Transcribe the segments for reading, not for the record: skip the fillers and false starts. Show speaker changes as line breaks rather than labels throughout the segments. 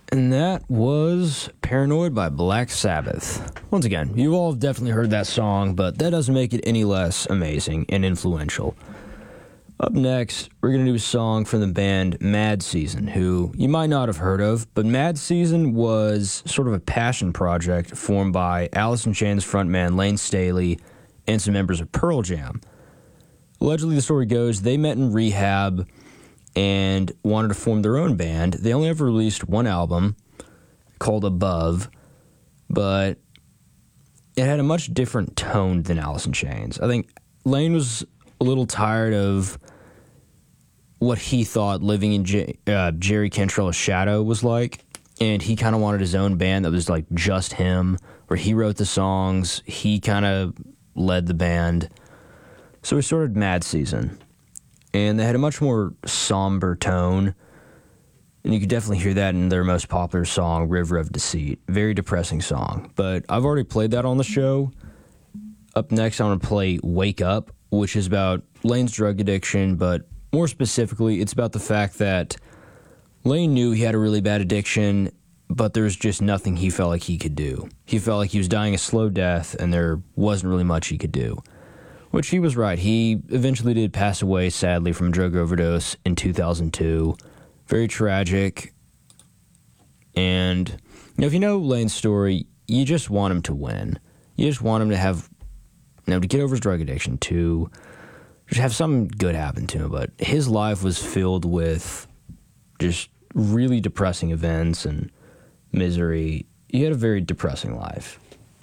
And that was Paranoid by Black Sabbath. Once again, you all have definitely heard that song, but that doesn't make it any less amazing and influential. Up next, we're going to do a song from the band Mad Season, who you might not have heard of, but Mad Season was sort of a passion project formed by Alice in Chains frontman Lane Staley and some members of Pearl Jam. Allegedly, the story goes, they met in rehab and wanted to form their own band. They only ever released one album called Above, but it had a much different tone than Alice in Chains. I think Lane was a little tired of what he thought living in Jerry Cantrell's shadow was like, and he kind of wanted his own band that was like just him, where he wrote the songs, he kind of led the band. So we started Mad Season, and they had a much more somber tone, and you could definitely hear that in their most popular song, River of Deceit. Very depressing song, but I've already played that on the show. Up next, I'm going to play Wake Up, which is about Lane's drug addiction, but more specifically, it's about the fact that Lane knew he had a really bad addiction, but there was just nothing he felt like he could do. He felt like he was dying a slow death, and there wasn't really much he could do. Which he was right. He eventually did pass away, sadly, from a drug overdose in 2002. Very tragic. And, if you know Lane's story, you just want him to win. You just want him to have, to get over his drug addiction, to just have something good happen to him. But his life was filled with just really depressing events and misery. He had a very depressing life.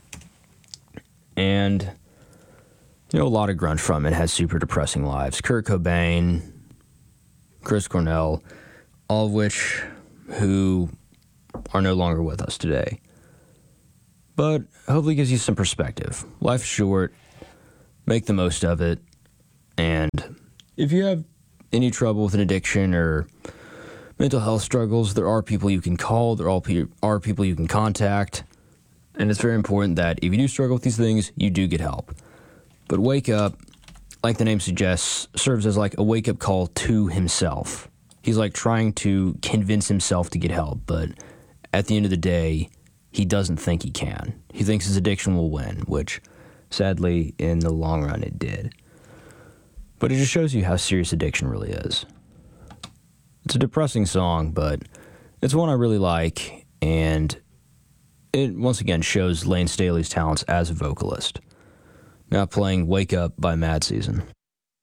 And a lot of grunge from it had super depressing lives. Kurt Cobain, Chris Cornell, all of which who are no longer with us today. But hopefully gives you some perspective. Life's short. Make the most of it. And if you have any trouble with an addiction or mental health struggles, there are people you can call. There are people you can contact. And it's very important that if you do struggle with these things, you do get help. But Wake Up, like the name suggests, serves as like a wake-up call to himself. He's like trying to convince himself to get help, but at the end of the day, he doesn't think he can. He thinks his addiction will win, which, sadly, in the long run, it did. But it just shows you how serious addiction really is. It's a depressing song, but it's one I really like, and it once again shows Lane Staley's talents as a vocalist. Now playing Wake Up by Mad Season.